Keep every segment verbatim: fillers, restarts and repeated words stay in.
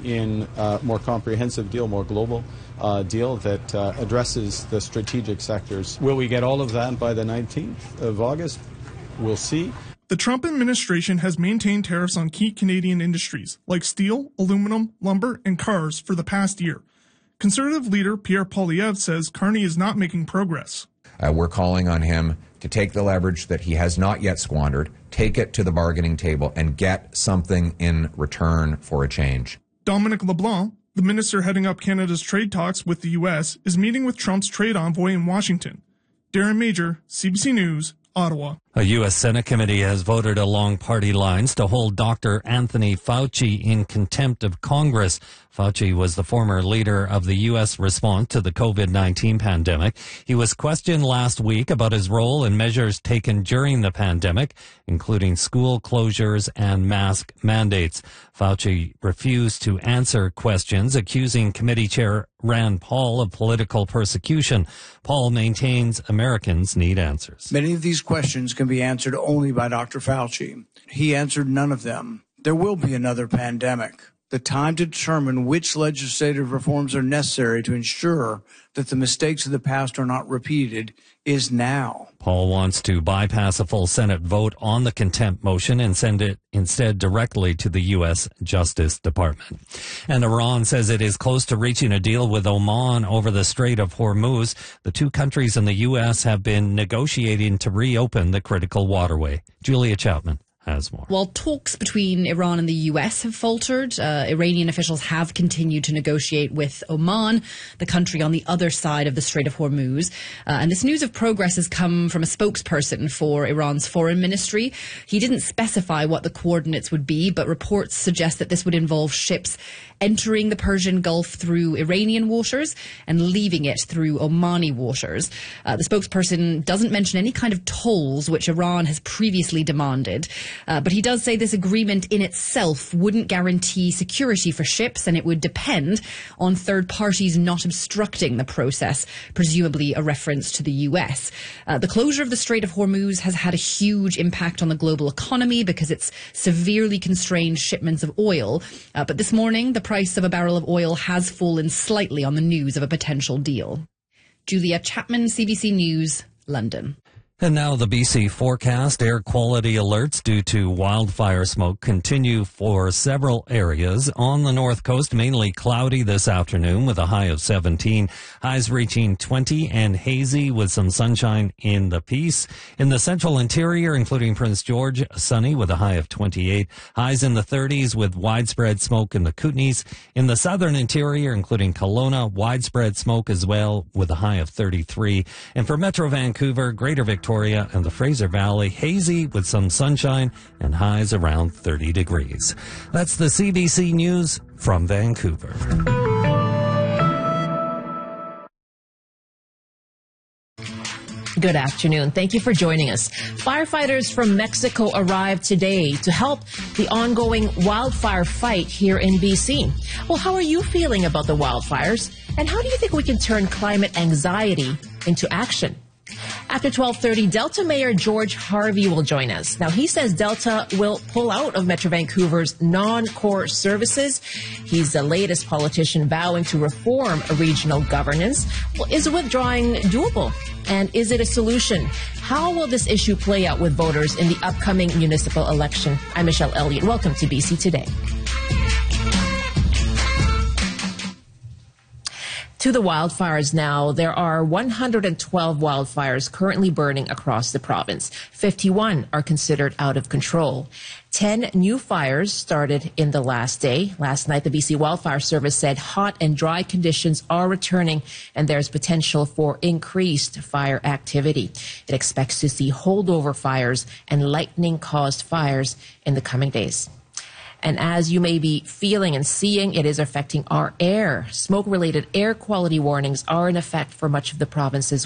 in a more comprehensive deal, more global uh, deal that uh, addresses the strategic sectors. Will we get all of that by the nineteenth of August? We'll see. The Trump administration has maintained tariffs on key Canadian industries like steel, aluminum, lumber, and cars for the past year. Conservative leader Pierre Poilievre says Carney is not making progress. Uh, we're calling on him to take the leverage that he has not yet squandered, take it to the bargaining table, and get something in return for a change. Dominic LeBlanc, the minister heading up Canada's trade talks with the U S, is meeting with Trump's trade envoy in Washington. Darren Major, C B C News, Ottawa. A U S Senate committee has voted along party lines to hold Doctor Anthony Fauci in contempt of Congress. Fauci was the former leader of the U S response to the COVID nineteen pandemic. He was questioned last week about his role in measures taken during the pandemic, including school closures and mask mandates. Fauci refused to answer questions, accusing committee chair Rand Paul of political persecution. Paul maintains Americans need answers. Many of these questions can be answered only by Doctor Fauci. He answered none of them. There will be another pandemic. The time to determine which legislative reforms are necessary to ensure that the mistakes of the past are not repeated is now. Paul wants to bypass a full Senate vote on the contempt motion and send it instead directly to the U S Justice Department. And Iran says it is close to reaching a deal with Oman over the Strait of Hormuz. The two countries and the U S have been negotiating to reopen the critical waterway. Julia Chapman has more. While talks between Iran and the U S have faltered, uh, Iranian officials have continued to negotiate with Oman, the country on the other side of the Strait of Hormuz. Uh, and this news of progress has come from a spokesperson for Iran's foreign ministry. He didn't specify what the coordinates would be, but reports suggest that this would involve ships entering the Persian Gulf through Iranian waters and leaving it through Omani waters. Uh, the spokesperson doesn't mention any kind of tolls, which Iran has previously demanded. Uh, but he does say this agreement in itself wouldn't guarantee security for ships, and it would depend on third parties not obstructing the process, presumably a reference to the U S. Uh, the closure of the Strait of Hormuz has had a huge impact on the global economy because it's severely constrained shipments of oil. Uh, but this morning, the price of a barrel of oil has fallen slightly on the news of a potential deal. Julia Chapman, C B C News, London. And now the B C forecast. Air quality alerts due to wildfire smoke continue for several areas. On the north coast, mainly cloudy this afternoon with a high of seventeen. Highs reaching twenty and hazy with some sunshine in the Peace. In the central interior, including Prince George, sunny with a high of twenty-eight. Highs in the thirties with widespread smoke in the Kootenays. In the southern interior, including Kelowna, widespread smoke as well with a high of thirty-three. And for Metro Vancouver, Greater Victoria, Victoria and the Fraser Valley, hazy with some sunshine and highs around thirty degrees. That's the C B C News from Vancouver. Good afternoon. Thank you for joining us. Firefighters from Mexico arrived today to help the ongoing wildfire fight here in B C. Well, how are you feeling about the wildfires? And how do you think we can turn climate anxiety into action? After twelve thirty, Delta Mayor George Harvey will join us. Now, he says Delta will pull out of Metro Vancouver's non-core services. He's the latest politician vowing to reform regional governance. Well, is withdrawing doable? And is it a solution? How will this issue play out with voters in the upcoming municipal election? I'm Michelle Elliott. Welcome to B C Today. To the wildfires now. There are one hundred twelve wildfires currently burning across the province. fifty-one are considered out of control. ten new fires started in the last day. Last night, the B C Wildfire Service said hot and dry conditions are returning and there's potential for increased fire activity. It expects to see holdover fires and lightning-caused fires in the coming days. And as you may be feeling and seeing, it is affecting our air. Smoke-related air quality warnings are in effect for much of the province as well.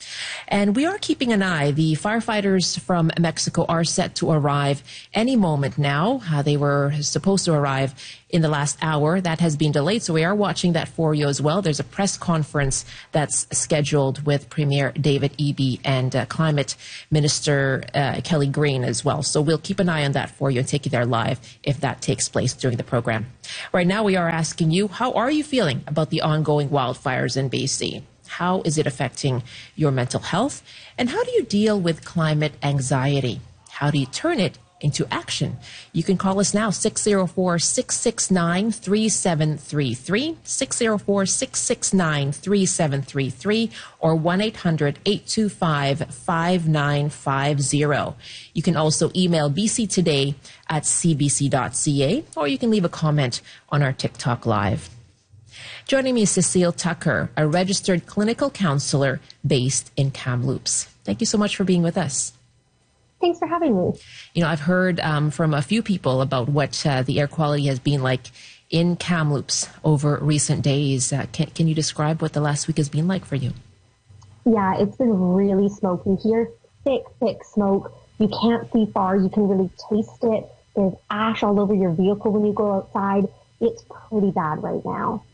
And we are keeping an eye. The firefighters from Mexico are set to arrive any moment now. Uh, they were supposed to arrive in the last hour. That has been delayed, so we are watching that for you as well. There's a press conference that's scheduled with Premier David Eby and uh, Climate Minister uh, Kelly Green as well. So we'll keep an eye on that for you and take you there live if that takes place during the program. Right now, we are asking you, how are you feeling about the ongoing wildfires in B C? How is it affecting your mental health? And how do you deal with climate anxiety? How do you turn it into action? You can call us now, six oh four, six six nine, three seven three three, six oh four, six six nine, three seven three three, or one eight hundred, eight two five, five nine five zero. You can also email b c today at c b c dot c a, or you can leave a comment on our TikTok Live. Joining me is Cecile Tucker, a registered clinical counselor based in Kamloops. Thank you so much for being with us. Thanks for having me. You know, I've heard um, from a few people about what uh, the air quality has been like in Kamloops over recent days. Uh, can, can you describe what the last week has been like for you? Yeah, it's been really smoky here. Thick, thick smoke. You can't see far. You can really taste it. There's ash all over your vehicle when you go outside. It's pretty bad right now.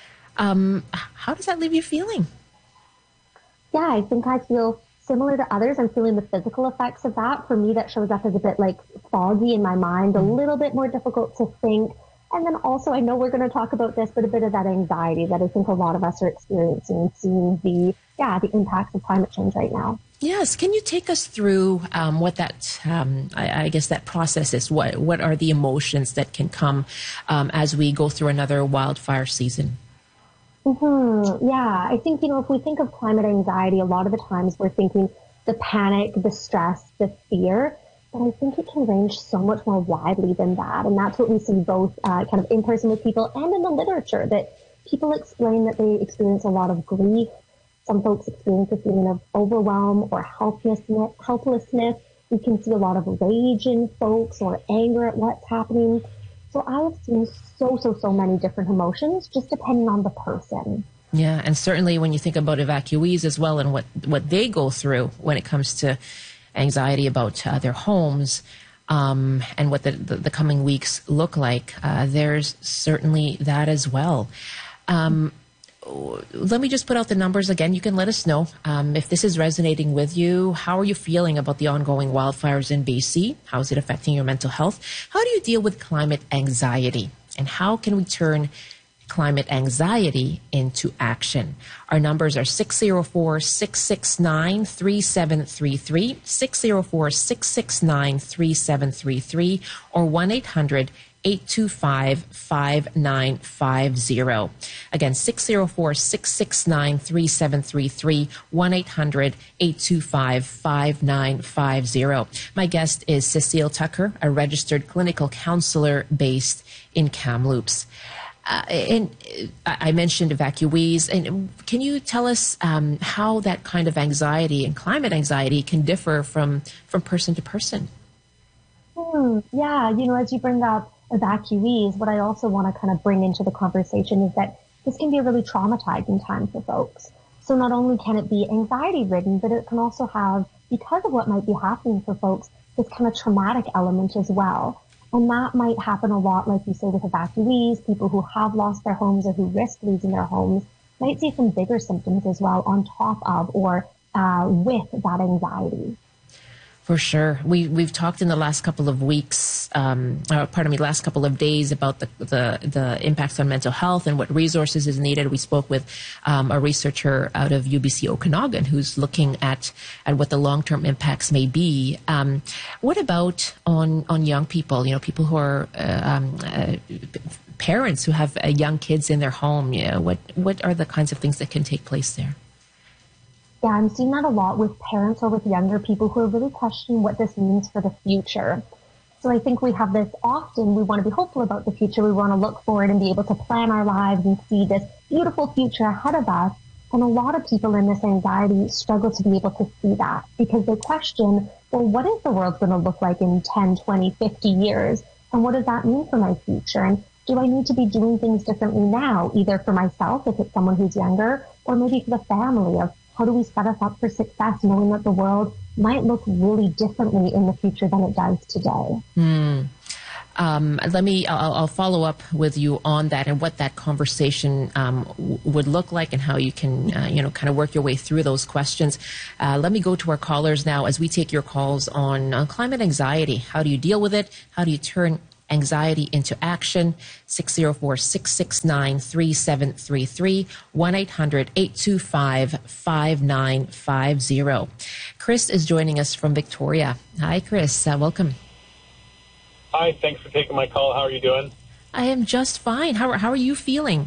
Um, how does that leave you feeling? Yeah, I think I feel similar to others. I'm feeling the physical effects of that. For me, that shows up as a bit like foggy in my mind, a little bit more difficult to think. And then also, I know we're going to talk about this, but a bit of that anxiety that I think a lot of us are experiencing, seeing the, yeah, the impacts of climate change right now. Yes. Can you take us through um, what that, um, I, I guess that process is? What, what are the emotions that can come um, as we go through another wildfire season? Mm-hmm. Yeah, I think, you know, if we think of climate anxiety, a lot of the times we're thinking the panic, the stress, the fear, but I think it can range so much more widely than that. And that's what we see both uh, kind of in person with people and in the literature, that people explain that they experience a lot of grief. Some folks experience a feeling of overwhelm or helplessness. helplessness. We can see a lot of rage in folks or anger at what's happening. So I have seen so, so, so many different emotions, just depending on the person. Yeah, and certainly when you think about evacuees as well and what, what they go through when it comes to anxiety about uh, their homes um, and what the, the, the coming weeks look like, uh, there's certainly that as well. Um, let me just put out the numbers again. You can let us know um, if this is resonating with you. How are you feeling about the ongoing wildfires in B C? How is it affecting your mental health? How do you deal with climate anxiety? And how can we turn climate anxiety into action? Our numbers are six oh four, six six nine, three seven three three, six oh four, six six nine, three seven three three, or one eight hundred, eight two five, five nine five zero. Again, six oh four, six six nine, three seven three three, one eight hundred, eight two five, five nine five zero. My guest is Cecile Tucker, a registered clinical counselor based in Kamloops. Uh, and I mentioned evacuees. And can you tell us um, how that kind of anxiety and climate anxiety can differ from, from person to person? Hmm, yeah, you know, as you bring up evacuees, what I also want to kind of bring into the conversation is that this can be a really traumatizing time for folks. So not only can it be anxiety ridden, but it can also have, because of what might be happening for folks, this kind of traumatic element as well. And that might happen a lot, like you say, with evacuees, people who have lost their homes or who risk losing their homes might see some bigger symptoms as well on top of or uh, with that anxiety. For sure. We, we've talked in the last couple of weeks, um, or pardon me, last couple of days about the, the, the impacts on mental health and what resources is needed. We spoke with um, a researcher out of U B C Okanagan who's looking at, at what the long-term impacts may be. Um, what about on, on young people, you know, people who are uh, um, uh, parents who have uh, young kids in their home? You know, what, what are the kinds of things that can take place there? Yeah, I'm seeing that a lot with parents or with younger people who are really questioning what this means for the future. So I think we have this often, we want to be hopeful about the future. We want to look forward and be able to plan our lives and see this beautiful future ahead of us. And a lot of people in this anxiety struggle to be able to see that because they question, well, what is the world going to look like in ten, twenty, fifty years? And what does that mean for my future? And do I need to be doing things differently now, either for myself, if it's someone who's younger, or maybe for the family of how do we set us up for success, knowing that the world might look really differently in the future than it does today? Mm. Um, let me, I'll, I'll follow up with you on that and what that conversation um, w- would look like and how you can, uh, you know, kind of work your way through those questions. Uh, let me go to our callers now as we take your calls on uh, climate anxiety. How do you deal with it? How do you turn anxiety into action? six oh four, six six nine, three seven three three, one eight hundred, eight two five, five nine five zero. Chris is joining us from Victoria. Hi, Chris. Uh, welcome. Hi, thanks for taking my call. How are you doing? I am just fine. How, how are you feeling?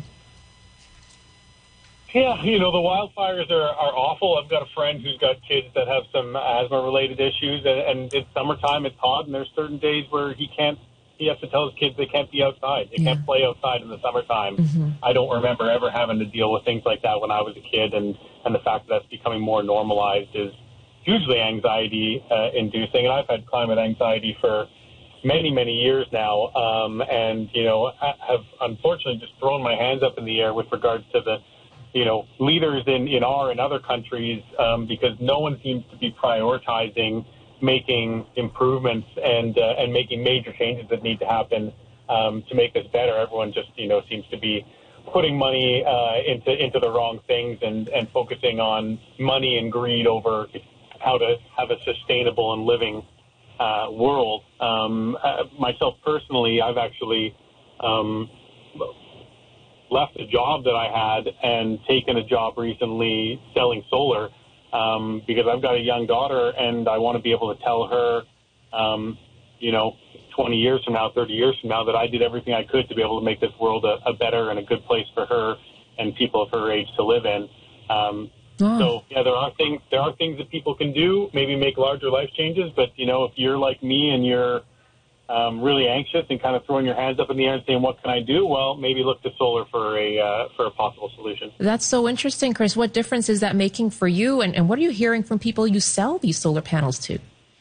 Yeah, you know, the wildfires are, are awful. I've got a friend who's got kids that have some asthma-related issues, and, and it's summertime, it's hot, and there's certain days where he can't, he has to tell his kids they can't be outside. They Yeah. can't play outside in the summertime. Mm-hmm. I don't remember ever having to deal with things like that when I was a kid, and, and the fact that that's becoming more normalized is hugely anxiety-inducing, and I've had climate anxiety for many, many years now, um, and, you know, I have unfortunately just thrown my hands up in the air with regards to the, you know, leaders in, in our and other countries, um, because no one seems to be prioritizing making improvements and uh, and making major changes that need to happen um, to make us better. Everyone just, you know, seems to be putting money uh, into into the wrong things and, and focusing on money and greed over how to have a sustainable and living Uh, world. Um, uh, myself personally, I've actually um, left a job that I had and taken a job recently selling solar um, because I've got a young daughter and I want to be able to tell her, um, you know, twenty years from now, thirty years from now, that I did everything I could to be able to make this world a, a better and a good place for her and people of her age to live in. Um, Oh. So, yeah, there are things there are things that people can do, maybe make larger life changes. But, you know, if you're like me and you're um, really anxious and kind of throwing your hands up in the air and saying, what can I do? Well, maybe look to solar for a uh, for a possible solution. That's so interesting, Chris. What difference is that making for you? And, and what are you hearing from people you sell these solar panels to?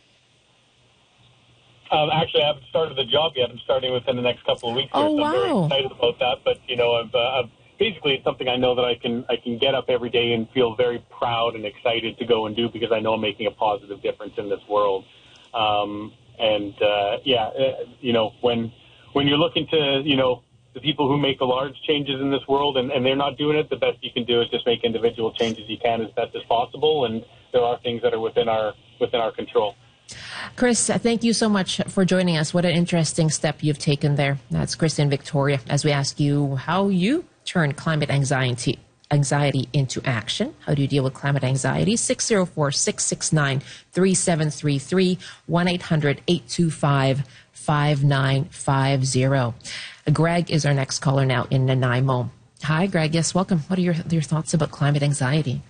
Um, actually, I haven't started the job yet. I'm starting within the next couple of weeks. Here, Oh, so I'm very wow. excited about that. But, you know, I've, uh, I've basically it's something I know that I can I can get up every day and feel very proud and excited to go and do because I know I'm making a positive difference in this world. Um, and uh, yeah, uh, you know, when when you're looking to, you know, the people who make the large changes in this world and, and they're not doing it, the best you can do is just make individual changes you can as best as possible. And there are things that are within our within our control. Chris, thank you so much for joining us. What an interesting step you've taken there. That's Chris in Victoria as we ask you how you turn climate anxiety anxiety into action. How do you deal with climate anxiety? six oh four, six six nine, three seven three three, one eight hundred, eight two five, five nine five zero. Greg is our next caller now in Nanaimo. Hi, Greg. Yes, welcome. What are your, your thoughts about climate anxiety?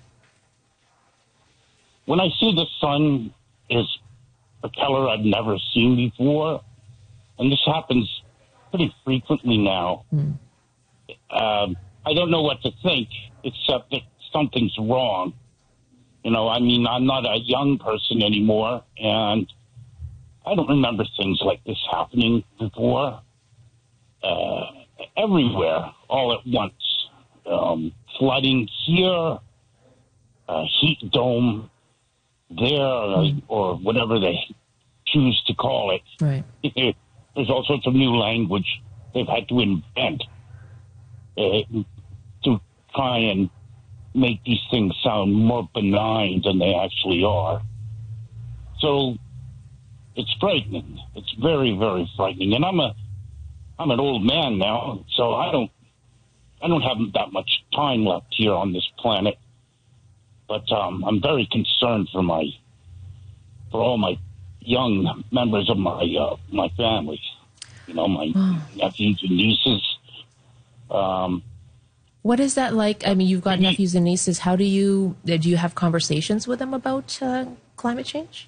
When I see the sun is a color I've never seen before, and this happens pretty frequently now, mm. Um, I don't know what to think, except that something's wrong. You know, I mean, I'm not a young person anymore, and I don't remember things like this happening before. Uh, everywhere, all at once. Um, flooding here, uh, heat dome there, mm. or whatever they choose to call it. Right. There's all sorts of new language they've had to invent Uh, to try and make these things sound more benign than they actually are. So it's frightening. It's very, very frightening. And I'm a, I'm an old man now, so I don't, I don't have that much time left here on this planet. But um, I'm very concerned for my, for all my young members of my uh, my family. You know, my oh. nephews and nieces. Um, what is that like? I mean, you've got nephews and nieces. How do you, do you have conversations with them about uh, climate change?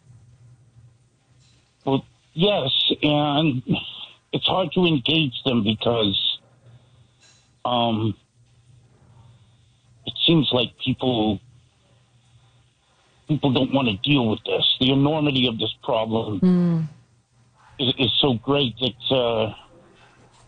Well, yes, and it's hard to engage them because um, it seems like people people don't want to deal with this. The enormity of this problem mm. is, is so great that uh,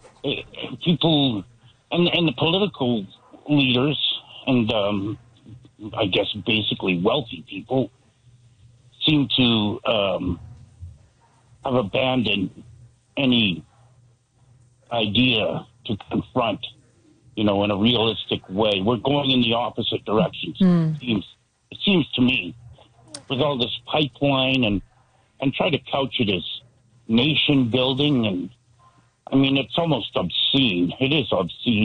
people and, and the political leaders and um, I guess, basically wealthy people, seem to um, have abandoned any idea to confront, you know, in a realistic way. We're going in the opposite directions. Mm. It seems, it seems to me, with all this pipeline and, and try to couch it as nation building. And I mean, it's almost obscene. It is obscene.